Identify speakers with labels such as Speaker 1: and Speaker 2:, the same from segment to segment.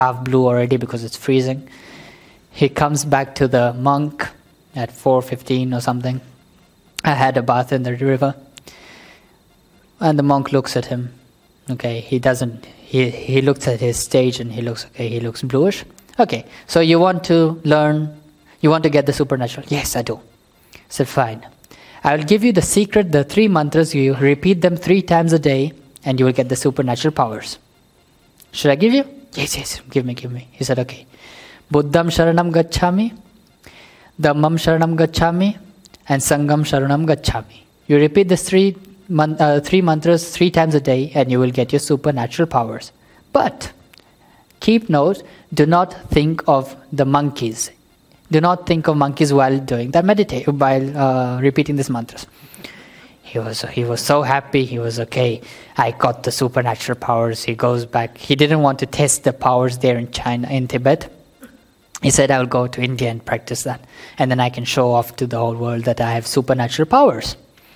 Speaker 1: half blue already because it's freezing. He comes back to the monk at 4:15 or something. I had a bath in the river. And the monk looks at him. Okay, he looks at his stage and he looks bluish. Okay, so you want to get the supernatural? Yes, I do. I said, fine. I will give you the secret, the 3 mantras. You repeat them 3 times a day and you will get the supernatural powers. Should I give you? Yes, give me. He said, okay. Buddham Sharanam Gacchami, Dhammam Sharanam Gacchami, and Sangham Sharanam Gacchami. You repeat these 3 mantras 3 times a day and you will get your supernatural powers. But keep note, do not think of the monkeys. Do not think of monkeys while doing that meditation, while repeating these mantras. He was so happy. He was okay. I got the supernatural powers. He goes back. He didn't want to test the powers there in China, in Tibet. He said, I will go to India and practice that. And then I can show off to the whole world that I have supernatural powers.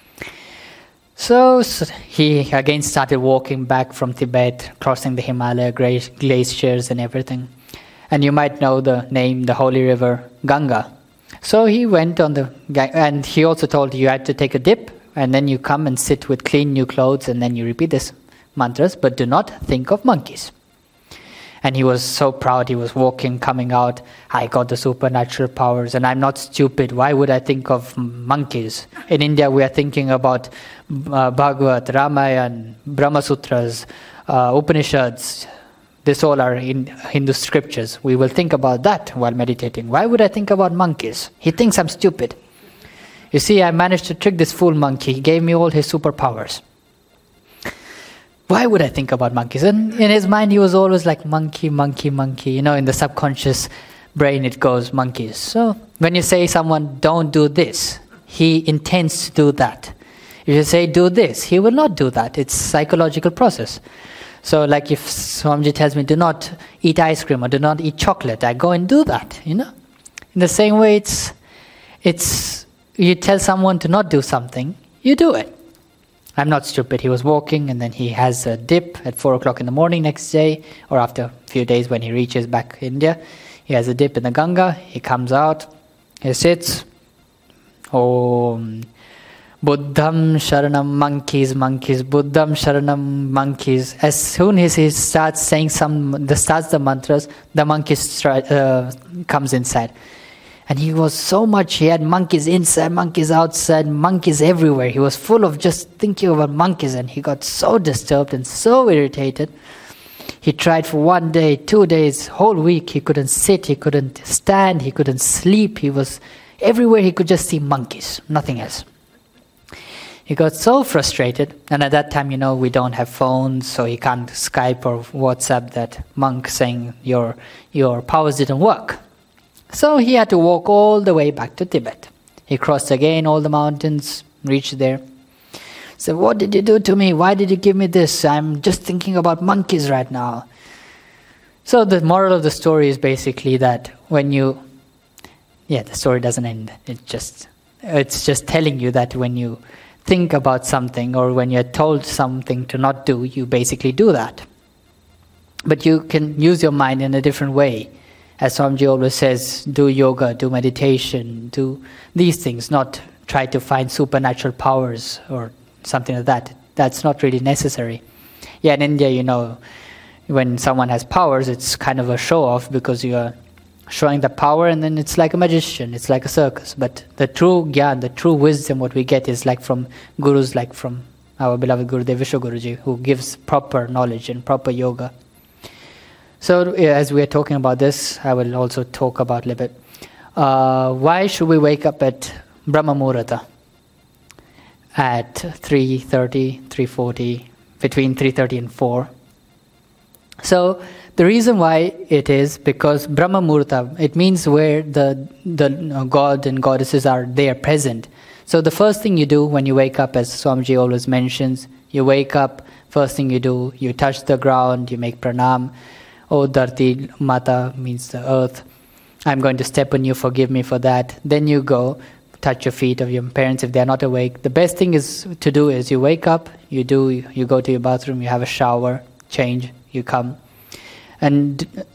Speaker 1: So he again started walking back from Tibet, crossing the Himalaya glaciers and everything. And you might know the name, the holy river, Ganga. So he went on and he also told you had to take a dip, and then you come and sit with clean new clothes, and then you repeat these mantras, but do not think of monkeys. And he was so proud. He was walking, coming out. I got the supernatural powers, and I'm not stupid. Why would I think of monkeys? In India, we are thinking about Bhagavad, Ramayana, Brahma Sutras, Upanishads. This all are in Hindu scriptures. We will think about that while meditating. Why would I think about monkeys? He thinks I'm stupid. You see, I managed to trick this fool monkey. He gave me all his superpowers. Why would I think about monkeys? And in his mind, he was always like, monkey. You know, in the subconscious brain, it goes, monkeys. So when you say someone, don't do this, he intends to do that. If you say, do this, he will not do that. It's a psychological process. So like if Swamiji tells me, do not eat ice cream or do not eat chocolate, I go and do that, you know. In the same way, it's you tell someone to not do something, you do it. I'm not stupid. He was walking and then he has a dip at 4 o'clock in the morning next day, or after a few days when he reaches back India. He has a dip in the Ganga. He comes out. He sits. Om Buddham Sharanam monkeys. Buddham Sharanam monkeys. As soon as he starts saying the mantras, the monkeys comes inside. And he had monkeys inside, monkeys outside, monkeys everywhere. He was full of just thinking about monkeys, and he got so disturbed and so irritated. He tried for 1 day, 2 days, whole week. He couldn't sit, he couldn't stand, he couldn't sleep. He was everywhere. He could just see monkeys, nothing else. He got so frustrated, and at that time, you know, we don't have phones, so he can't Skype or WhatsApp that monk saying your powers didn't work. So he had to walk all the way back to Tibet. He crossed again all the mountains, reached there. So, what did you do to me? Why did you give me this? I'm just thinking about monkeys right now. So the moral of the story is basically that the story doesn't end. It's just telling you that when you think about something or when you're told something to not do, you basically do that. But you can use your mind in a different way. As Swamiji always says, do yoga, do meditation, do these things, not try to find supernatural powers or something like that. That's not really necessary. Yeah, in India, you know, when someone has powers, it's kind of a show-off because you are showing the power, and then it's like a magician, it's like a circus. But the true gyan, the true wisdom, what we get is like from gurus, like from our beloved Gurudev Vishwa Guruji, who gives proper knowledge and proper yoga. So as we are talking about this, I will also talk about a little bit. Why should we wake up at Brahma Muhurta at 3:30, 3:40, between 3:30 and 4? So the reason why it is because Brahma Muhurta, it means where the God and goddesses are there present. So the first thing you do when you wake up, as Swamiji always mentions, you wake up, first thing you do, you touch the ground, you make pranam. Oh, Dharti Mata means the earth. I'm going to step on you, forgive me for that. Then you go, touch your feet of your parents if they're not awake. The best thing to do is you wake up, you go to your bathroom, you have a shower, change, you come. And